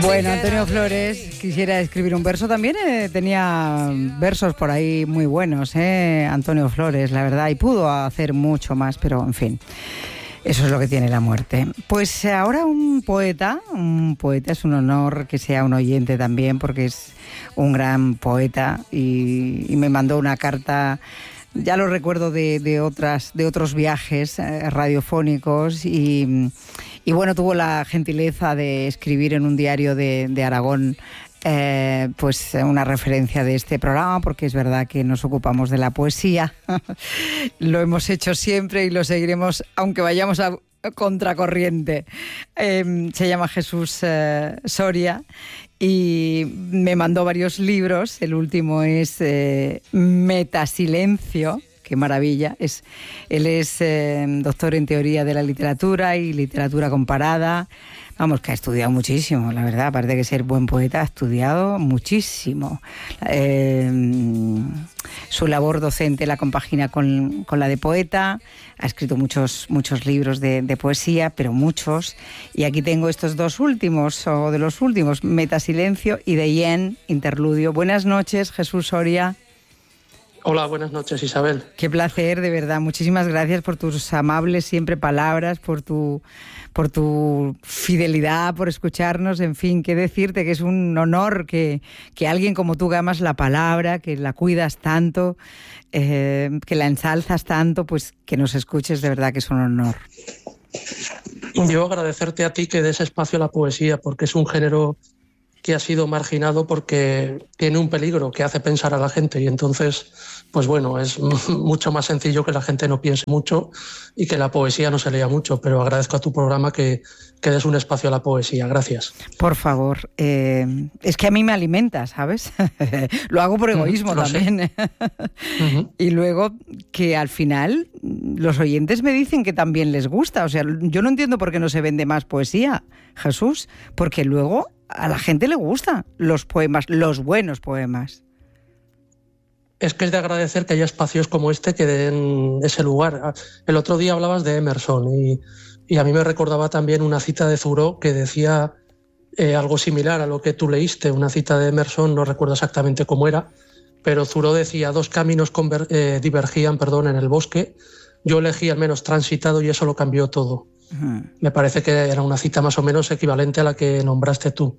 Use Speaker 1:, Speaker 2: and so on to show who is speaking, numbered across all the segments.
Speaker 1: Bueno, Antonio Flores quisiera escribir un verso también, tenía versos por ahí muy buenos, Antonio Flores, la verdad, y pudo hacer mucho más, pero en fin, eso es lo que tiene la muerte. Pues ahora un poeta, es un honor que sea un oyente también, porque es un gran poeta y me mandó una carta. Ya lo recuerdo de otros viajes radiofónicos y bueno, tuvo la gentileza de escribir en un diario de Aragón pues una referencia de este programa, porque es verdad que nos ocupamos de la poesía. Lo hemos hecho siempre y lo seguiremos, aunque vayamos a contracorriente. Se llama Jesús Soria y me mandó varios libros. El último es Metasilencio. Qué maravilla. Él es doctor en teoría de la literatura y literatura comparada. Vamos, que ha estudiado muchísimo, la verdad. Aparte de ser buen poeta, ha estudiado muchísimo. Su labor docente la compagina con la de poeta. Ha escrito muchos libros de poesía, pero muchos. Y aquí tengo estos dos últimos, o de los últimos, Metasilencio y De Yen, Interludio. Buenas noches, Jesús Soria.
Speaker 2: Hola, buenas noches, Isabel.
Speaker 1: Qué placer, de verdad. Muchísimas gracias por tus amables siempre palabras, por tu fidelidad, por escucharnos. En fin, qué decirte, que es un honor que alguien como tú, que amas la palabra, que la cuidas tanto, que la ensalzas tanto, pues que nos escuches, de verdad que es un honor.
Speaker 2: Yo agradecerte a ti que des espacio a la poesía, porque es un género que ha sido marginado porque tiene un peligro que hace pensar a la gente, y entonces, pues bueno, es mucho más sencillo que la gente no piense mucho y que la poesía no se lea mucho, pero agradezco a tu programa que des un espacio a la poesía. Gracias.
Speaker 1: Por favor, es que a mí me alimenta, ¿sabes? Lo hago por egoísmo también. Y luego que al final los oyentes me dicen que también les gusta, o sea, yo no entiendo por qué no se vende más poesía, Jesús, porque luego a la gente le gustan los poemas, los buenos poemas.
Speaker 2: Es que es de agradecer que haya espacios como este que den ese lugar. El otro día hablabas de Emerson y a mí me recordaba también una cita de Thoreau que decía algo similar a lo que tú leíste, una cita de Emerson, no recuerdo exactamente cómo era, pero Thoreau decía: dos caminos divergían en el bosque, yo elegí el menos transitado y eso lo cambió todo. Me parece que era una cita más o menos equivalente a la que nombraste tú,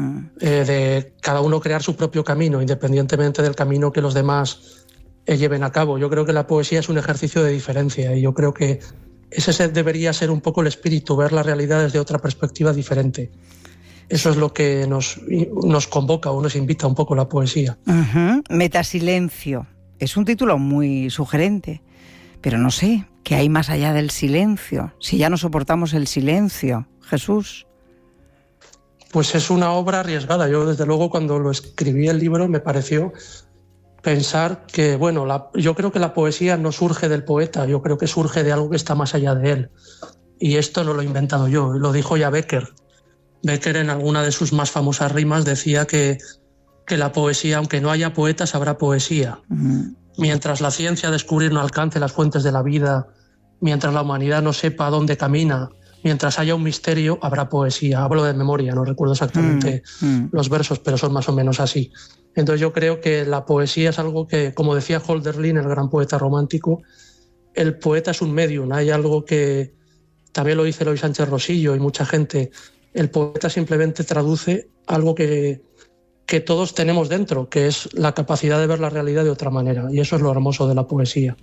Speaker 2: de cada uno crear su propio camino, independientemente del camino que los demás lleven a cabo. Yo creo que la poesía es un ejercicio de diferencia y yo creo que ese debería ser un poco el espíritu, ver la realidad desde otra perspectiva diferente. Eso es lo que nos convoca o nos invita un poco la poesía.
Speaker 1: Metasilencio. Es un título muy sugerente, pero no sé, ¿qué hay más allá del silencio? Si ya no soportamos el silencio, Jesús.
Speaker 2: Pues es una obra arriesgada. Yo, desde luego, cuando lo escribí el libro, me pareció pensar que, bueno, yo creo que la poesía no surge del poeta, yo creo que surge de algo que está más allá de él. Y esto no lo he inventado yo, lo dijo ya Becker. Becker, en alguna de sus más famosas rimas, decía que la poesía, aunque no haya poetas, habrá poesía. Mientras la ciencia descubrir no alcance las fuentes de la vida, mientras la humanidad no sepa dónde camina, mientras haya un misterio, habrá poesía. Hablo de memoria, no recuerdo exactamente los versos, pero son más o menos así. Entonces yo creo que la poesía es algo que, como decía Hölderlin, el gran poeta romántico, el poeta es un medium. Hay algo que también lo dice Eloy Sánchez Rosillo y mucha gente. El poeta simplemente traduce algo que todos tenemos dentro, que es la capacidad de ver la realidad de otra manera, y eso es lo hermoso de la poesía.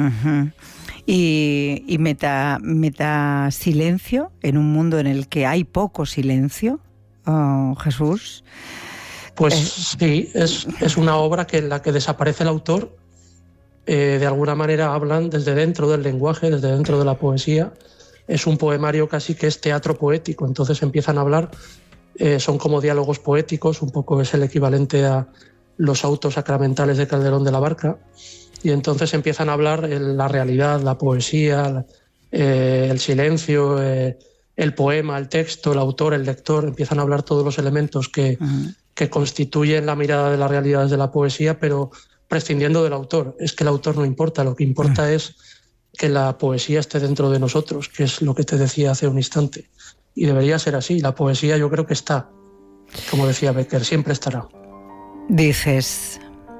Speaker 1: Y metasilencio, en un mundo en el que hay poco silencio, Jesús.
Speaker 2: Pues sí, es una obra en la que desaparece el autor, de alguna manera hablan desde dentro del lenguaje, desde dentro de la poesía. Es un poemario casi que es teatro poético, entonces empiezan a hablar. Son como diálogos poéticos, un poco es el equivalente a los autos sacramentales de Calderón de la Barca, y entonces empiezan a hablar la realidad, la poesía, el silencio, el poema, el texto, el autor, el lector, empiezan a hablar todos los elementos que constituyen la mirada de las realidades de la poesía, pero prescindiendo del autor. Es que el autor no importa, lo que importa es que la poesía esté dentro de nosotros, que es lo que te decía hace un instante. Y debería ser así. La poesía yo creo que está. como decía Becker, siempre estará.
Speaker 1: Dices,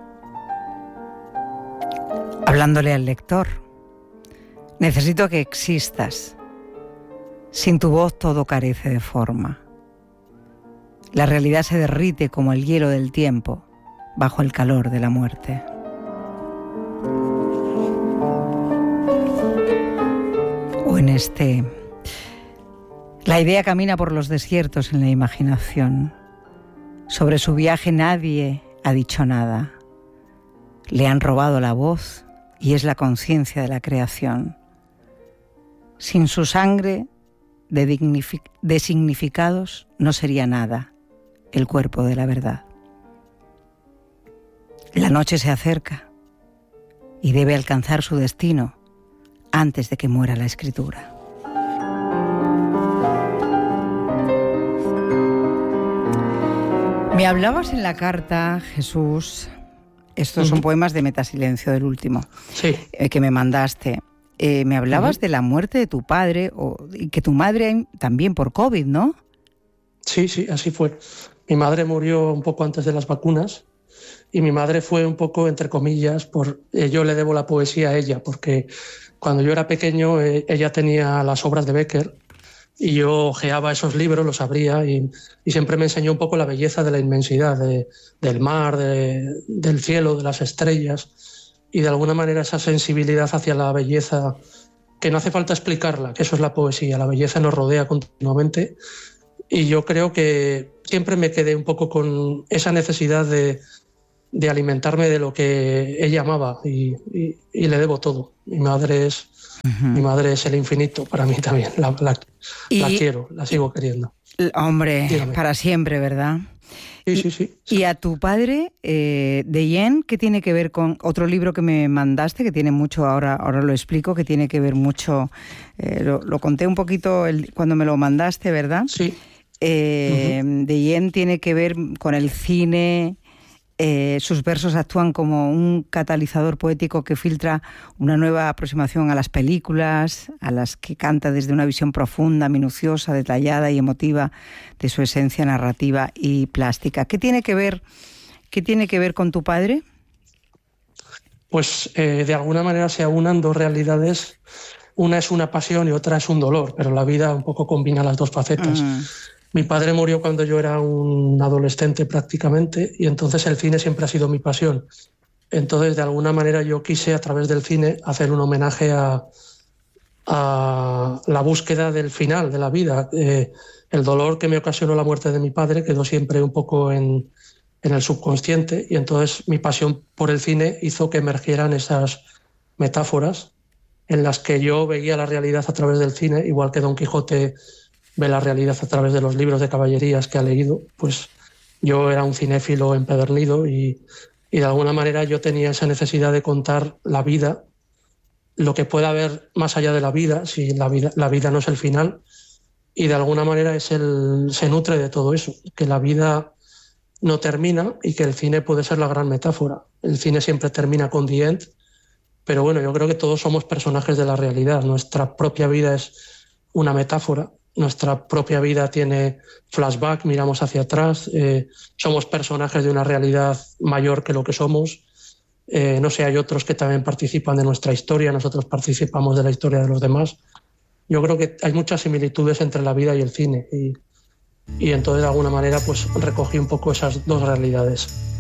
Speaker 1: hablándole al lector, necesito que existas. Sin tu voz todo carece de forma. La realidad se derrite como el hielo del tiempo bajo el calor de la muerte. O en este, la idea camina por los desiertos en la imaginación. Sobre su viaje nadie ha dicho nada. Le han robado la voz y es la conciencia de la creación. Sin su sangre de significados no sería nada el cuerpo de la verdad. La noche se acerca y debe alcanzar su destino antes de que muera la escritura. Me hablabas en la carta, Jesús, estos son poemas de Metasilencio, del último,
Speaker 2: sí,
Speaker 1: que me mandaste. Me hablabas de la muerte de tu padre y que tu madre también por COVID, ¿no?
Speaker 2: Sí, así fue. Mi madre murió un poco antes de las vacunas y mi madre fue un poco, entre comillas, yo le debo la poesía a ella, porque cuando yo era pequeño ella tenía las obras de Becker y yo ojeaba esos libros, los abría y siempre me enseñó un poco la belleza de la inmensidad, del mar, del cielo, de las estrellas, y de alguna manera esa sensibilidad hacia la belleza, que no hace falta explicarla, que eso es la poesía, la belleza nos rodea continuamente, y yo creo que siempre me quedé un poco con esa necesidad de alimentarme de lo que ella amaba y le debo todo. Mi madre es el infinito para mí también, la quiero, la sigo queriendo.
Speaker 1: Hombre,
Speaker 2: dígame.
Speaker 1: Para siempre, ¿verdad?
Speaker 2: Sí.
Speaker 1: Y a tu padre, Deyen, ¿qué tiene que ver con otro libro que me mandaste, que tiene mucho, ahora lo explico, que tiene que ver mucho, lo conté un poquito cuando me lo mandaste, ¿verdad?
Speaker 2: Sí.
Speaker 1: Deyen tiene que ver con el cine. Sus versos actúan como un catalizador poético que filtra una nueva aproximación a las películas, a las que canta desde una visión profunda, minuciosa, detallada y emotiva de su esencia narrativa y plástica. ¿Qué tiene que ver con tu padre?
Speaker 2: Pues de alguna manera se aunan dos realidades. Una es una pasión y otra es un dolor, pero la vida un poco combina las dos facetas. Mi padre murió cuando yo era un adolescente prácticamente y entonces el cine siempre ha sido mi pasión. Entonces, de alguna manera yo quise a través del cine hacer un homenaje a la búsqueda del final de la vida. El dolor que me ocasionó la muerte de mi padre quedó siempre un poco en el subconsciente y entonces mi pasión por el cine hizo que emergieran esas metáforas en las que yo veía la realidad a través del cine, igual que Don Quijote ve la realidad a través de los libros de caballerías que ha leído, pues yo era un cinéfilo empedernido y de alguna manera yo tenía esa necesidad de contar la vida, lo que pueda haber más allá de la vida, si la vida no es el final, y de alguna manera se nutre de todo eso, que la vida no termina y que el cine puede ser la gran metáfora. El cine siempre termina con the end, pero bueno, yo creo que todos somos personajes de la realidad, nuestra propia vida es una metáfora. Nuestra propia vida tiene flashback, miramos hacia atrás, somos personajes de una realidad mayor que lo que somos. No sé, hay otros que también participan de nuestra historia, nosotros participamos de la historia de los demás. Yo creo que hay muchas similitudes entre la vida y el cine y entonces de alguna manera pues recogí un poco esas dos realidades.